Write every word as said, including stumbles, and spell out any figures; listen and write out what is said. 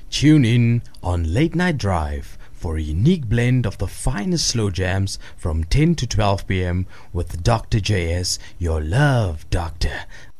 Tune in on Late Night Drive for a unique blend of the finest slow jams from ten to twelve p m with Doctor J S, your love doctor.